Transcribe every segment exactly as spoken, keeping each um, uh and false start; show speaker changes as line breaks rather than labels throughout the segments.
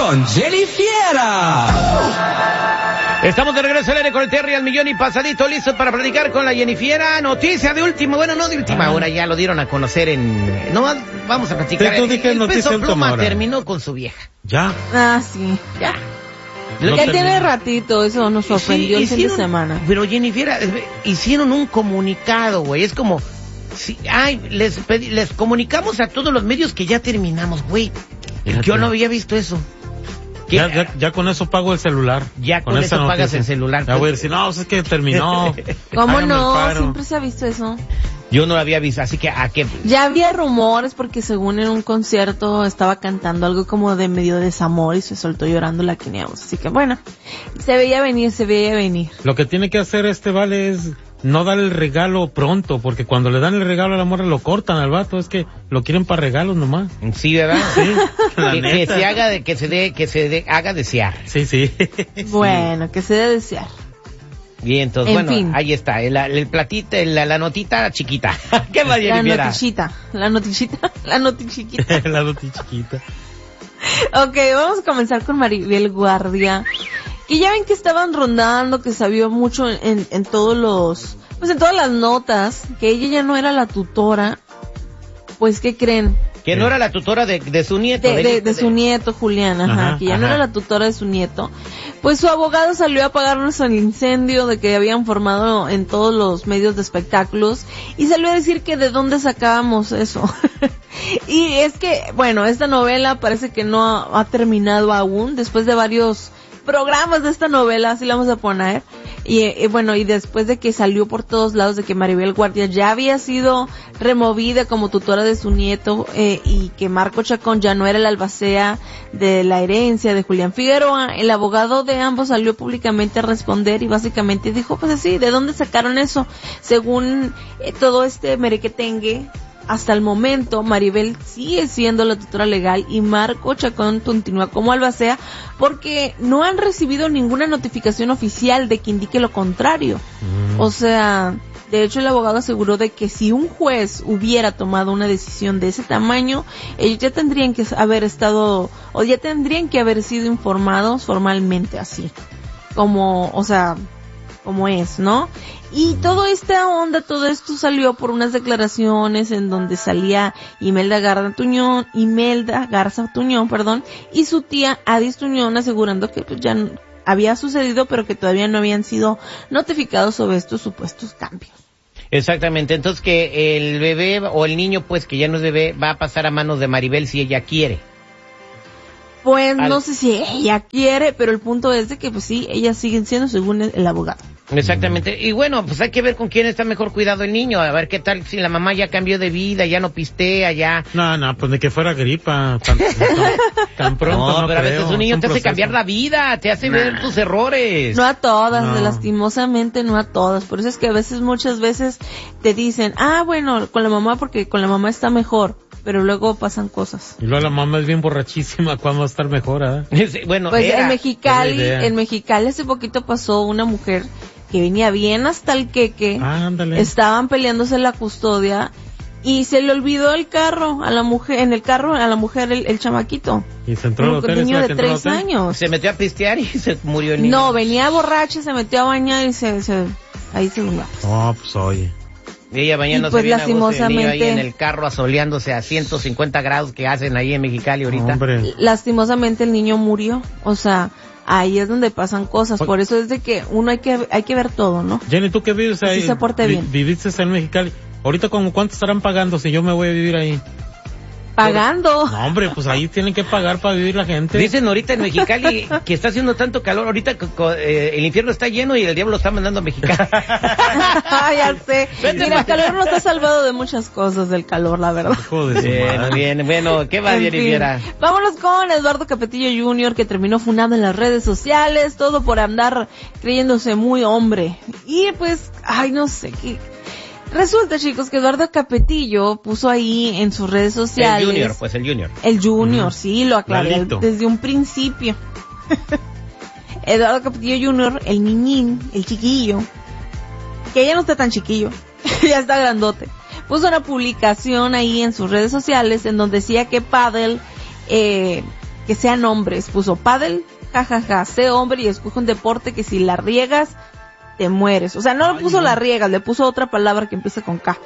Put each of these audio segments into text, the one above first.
con Jennifiera.
Estamos de regreso al aire con el Terry al millón y pasadito, listos para platicar con la Jennifiera. Noticia de último, bueno, no de última hora, ya lo dieron a conocer en... No, vamos a platicar.
Tú dije
el
noticia
Peso Pluma
hora.
terminó con su vieja.
¿Ya?
Ah, sí.
Ya.
No ya
terminó.
tiene ratito, eso nos sorprendió
Sí,
el fin de semana.
Pero Jennifiera, hicieron un comunicado, güey, es como... Sí, ay, les, pedí, les comunicamos a todos los medios que ya terminamos, güey. Yo no había visto eso.
Ya, ya, ya con eso pago el celular.
Ya con, con eso pagas
noticia.
el celular.
Ya voy a decir, no, es que terminó.
¿Cómo
Hágame
no?
el paro.
Siempre se ha visto eso.
Yo no lo había visto, así que a qué...
Ya había rumores porque según en un concierto estaba cantando algo como de medio desamor y se soltó llorando la Quineamos. Así que bueno, se veía venir, se veía venir.
Lo que tiene que hacer este vale es no dar el regalo pronto, porque cuando le dan el regalo a la morra lo cortan al vato, es que lo quieren para regalos nomás.
Sí, ¿verdad?
Sí, la
que, que
neta.
se haga de, que se dé, que se dé, haga desear.
Sí, sí.
Bueno, que se debe desear.
Bien, entonces,
En
bueno,
fin.
ahí está, el, el platito, la, la notita chiquita. ¿Qué más,
La
Jennifiera?
notichita, la notichita, la notichiquita.
La noti chiquita.
Ok, vamos a comenzar con Maribel Guardia. Que ya ven que estaban rondando, que sabía mucho en, en todos los, pues en todas las notas, que ella ya no era la tutora. Pues, ¿qué creen?
Que no era la tutora de, de su nieto.
De, de, de su nieto, Julián, ajá,
Ajá,
que ya
ajá.
no era la tutora de su nieto. Pues su abogado salió a apagarnos el incendio de que habían formado en todos los medios de espectáculos y salió a decir que de dónde sacábamos eso. Y es que, bueno, esta novela parece que no ha, ha terminado aún, después de varios programas de esta novela, así la vamos a poner, y, y bueno, y después de que salió por todos lados de que Maribel Guardia ya había sido removida como tutora de su nieto, eh, y que Marco Chacón ya no era el albacea de la herencia de Julián Figueroa, el abogado de ambos salió públicamente a responder y básicamente dijo, pues así, ¿de dónde sacaron eso? Según eh, todo este merequetengue, hasta el momento, Maribel sigue siendo la tutora legal y Marco Chacón continúa como albacea porque no han recibido ninguna notificación oficial de que indique lo contrario. Mm. O sea, de hecho el abogado aseguró de que si un juez hubiera tomado una decisión de ese tamaño, ellos ya tendrían que haber estado, o ya tendrían que haber sido informados formalmente así. Como, o sea, como es, ¿no? Y toda esta onda, todo esto salió por unas declaraciones en donde salía Imelda Garza Tuñón, Imelda Garza Tuñón, perdón, y su tía Adis Tuñón asegurando que pues ya había sucedido, pero que todavía no habían sido notificados sobre estos supuestos cambios.
Exactamente, entonces que el bebé o el niño, pues que ya no es bebé, va a pasar a manos de Maribel si ella quiere.
Pues
Al...
no sé si ella quiere, pero el punto es de que pues sí, ellas siguen siendo según el, el abogado.
Exactamente, y bueno, pues hay que ver con quién está mejor cuidado el niño, a ver qué tal si la mamá ya cambió de vida, ya no pistea, ya...
No, no, pues de que fuera gripa, tan, tan, tan pronto no,
no pero
creo.
a veces un niño
un
te hace
proceso.
cambiar la vida, te hace nah. ver tus errores.
No a todas,
No.
lastimosamente no a todas, por eso es que a veces, muchas veces te dicen, ah, bueno, con la mamá porque con la mamá está mejor, pero luego pasan cosas.
Y luego la mamá es bien borrachísima, ¿cuándo va a estar mejor, eh?
Sí, bueno,
pues
era,
en Mexicali,
era
en Mexicali hace poquito pasó una mujer que venía bien hasta el queque,
Ah, ándale.
estaban peleándose la custodia y se le olvidó el carro a la mujer, en el carro a la mujer el, el chamaquito.
Y se entró al
Un
hotel.
niño
¿esa
de
que entró al
tres
hotel?
años.
se metió a pistear y se murió el niño.
No, venía borracha, se metió a bañar y se, se ahí se durmió.
Oh, pues oye.
Y ella bañándose
Y pues,
bien a gusto, y el niño ahí
lastimosamente-
en el carro asoleándose a ciento cincuenta grados que hacen ahí en Mexicali ahorita.
Hombre.
Lastimosamente el niño murió, o sea, ahí es donde pasan cosas, por eso es de que uno hay que hay que ver todo, ¿no?
Jenny, ¿tú qué vives ahí?
Sí se porte
Vi-
bien.
Viviste en Mexicali. Ahorita, como ¿cuánto estarán pagando si yo me voy a vivir ahí?
Pagando.
No, hombre, pues ahí tienen que pagar para vivir la gente.
Dicen ahorita en Mexicali que está haciendo tanto calor, ahorita co- co- eh, el infierno está lleno y el diablo lo está mandando a Mexicali.
Ya sé. Mira, el calor nos ha salvado de muchas cosas del calor, la verdad.
Hijo de su
Bien,
madre.
bien, bueno, ¿qué va,
En fin.
Jennifiera?
Vámonos con Eduardo Capetillo junior, que terminó funado en las redes sociales, todo por andar creyéndose muy hombre. Y pues, ay, no sé qué. Resulta, chicos, que Eduardo Capetillo puso ahí en sus redes sociales.
El Junior, pues el Junior.
El Junior,
Ujú.
sí, lo aclaré
Lalito.
desde un principio. Eduardo Capetillo junior, el niñín, el chiquillo, que ya no está tan chiquillo, ya está grandote, puso una publicación ahí en sus redes sociales en donde decía que Paddle, eh, que sean hombres. Puso pádel, jajaja, sé hombre y escoge un deporte que si la riegas, te mueres. O sea, no le puso la riegas, le puso otra palabra que empieza con K.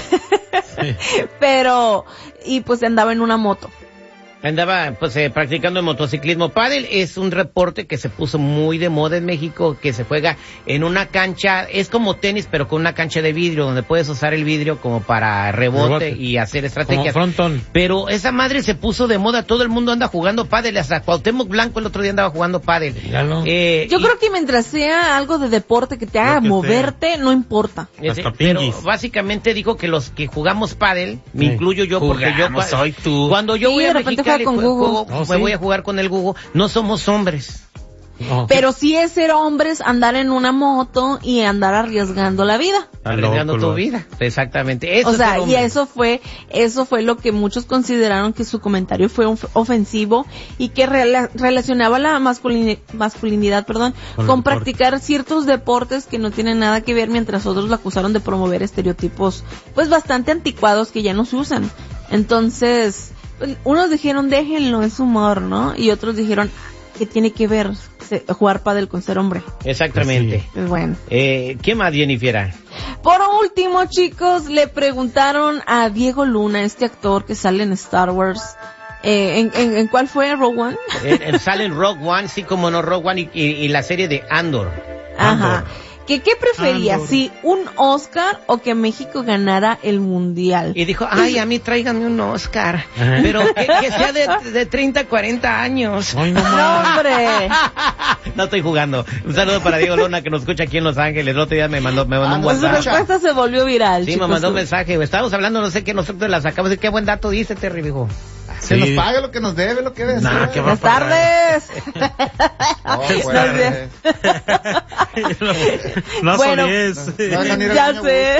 Sí. Pero, y pues andaba en una moto.
Andaba pues eh, practicando el motociclismo. Pádel es un deporte que se puso muy de moda en México, que se juega en una cancha, es como tenis pero con una cancha de vidrio, donde puedes usar el vidrio como para rebote, rebote. y hacer estrategias.
Como frontón.
Pero esa madre se puso de moda, todo el mundo anda jugando pádel, hasta Cuauhtémoc Blanco el otro día andaba jugando pádel.
Eh, Yo y... creo que mientras sea algo de deporte que te haga que moverte, sea. no importa.
Ese, pero básicamente dijo que los que jugamos pádel, me sí. incluyo yo,
Jugamos,
porque yo
soy tú.
cuando yo
sí,
voy a México
con Google.
Juego, oh, me ¿sí? voy a jugar con el Google, no somos hombres.
No. Pero sí es ser hombres, andar en una moto y andar arriesgando la vida.
Arriesgando tu vida, exactamente. Eso
o sea, y eso fue, eso fue lo que muchos consideraron que su comentario fue ofensivo y que rela- relacionaba la masculini- masculinidad, perdón, con, con practicar ciertos deportes que no tienen nada que ver, mientras otros lo acusaron de promover estereotipos, pues bastante anticuados que ya no se usan. Entonces, unos dijeron déjenlo, es humor, ¿no? Y otros dijeron que tiene que ver jugar pádel con ser hombre.
Exactamente.
Pues bueno.
Eh, ¿Qué más, Jennifer?
Por último, chicos, le preguntaron a Diego Luna, este actor que sale en Star Wars. Eh, ¿en, en, ¿En cuál fue? ¿Rogue One?
En, en, sale en Rogue One, sí, como no, Rogue One y, y, y la serie de Andor.
Ajá. Andor. ¿Que qué prefería? Andor. ¿Si un Oscar o que México ganara el Mundial?
Y dijo, ay, a mí tráiganme un Oscar, ajá, pero que, que sea de, de treinta, cuarenta años.
Ay, no, no, hombre.
No estoy jugando. Un saludo para Diego Luna, que nos escucha aquí en Los Ángeles. El otro día me mandó, me mandó ah, un
WhatsApp. Su respuesta se volvió viral.
Sí,
chicos,
me mandó
tú.
un mensaje. Estábamos hablando, no sé qué, nosotros la sacamos. Qué buen dato dice, Terry, dijo.
Que sí. nos pague lo que nos debe, lo que debe.
Nah,
ser.
Buenas tardes.
Oh, buenas
no,
bueno,
son diez.
No, no, no,
ya sé.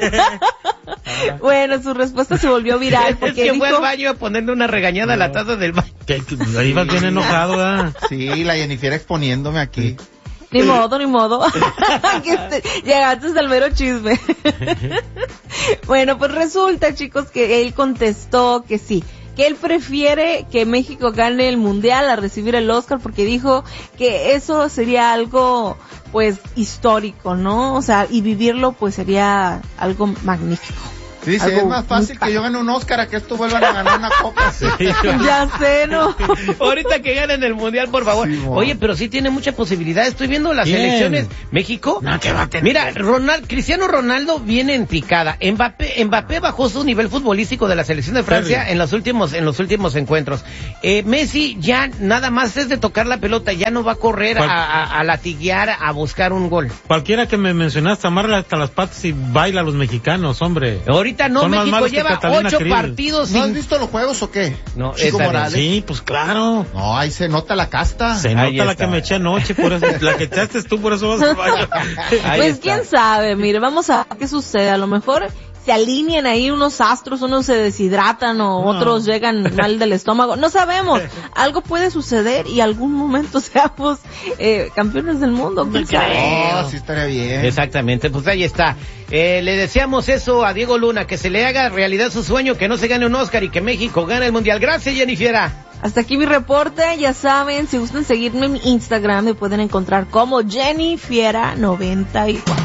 Bueno, su respuesta se volvió viral porque
es que
dijo...
fue al baño a ponerle una regañada no. a la taza del baño.
Que ibas bien enojado, ¿verdad?
Sí, la Jennifer exponiéndome aquí.
Ni modo, ni modo. Que te, llegaste hasta el mero chisme. Bueno, pues resulta, chicos, que él contestó que sí, que él prefiere que México gane el Mundial a recibir el Oscar, porque dijo que eso sería algo, pues, histórico, ¿no? O sea, y vivirlo, pues, sería algo magnífico.
Sí, sí, es más fácil que yo gane un Oscar a que estos vuelvan a ganar una copa.
Sí,
ya sé, ¿no?
Ahorita que ganen el Mundial, por favor. Sí, oye, pero sí tiene mucha posibilidad. Estoy viendo las ¿Quién? elecciones. México.
No, que va a tener.
Mira, Ronald, Cristiano Ronaldo viene en picada. Mbappé, Mbappé bajó su nivel futbolístico de la selección de Francia en los últimos, en los últimos encuentros. Eh, Messi ya nada más es de tocar la pelota, ya no va a correr a, a, a latiguear, a buscar un gol.
Cualquiera que me mencionaste, amarra hasta las patas y baila a los mexicanos, hombre.
Ahorita no, Son México lleva ocho Krill. partidos.
¿No sin... has visto los juegos o qué?
No, Chico Morales.
Sí, pues claro.
No, ahí se nota la casta.
Se ahí nota está. La que me eché anoche, por eso, la que echaste tú, por eso vas al baño.
Pues está. Quién sabe, mire, vamos a ver qué sucede. A lo mejor se alinean ahí unos astros, unos se deshidratan o no. otros llegan mal del estómago. No sabemos. Algo puede suceder y algún momento seamos eh, campeones del mundo. ¿Quién sabe?
Oh, sí estaría bien.
Exactamente, pues ahí está. Eh, le deseamos eso a Diego Luna, que se le haga realidad su sueño, que no se gane un Oscar y que México gane el Mundial. Gracias, Jennifer.
Hasta aquí mi reporte, ya saben, si gustan seguirme en mi Instagram me pueden encontrar como Jennifer noventa y cuatro.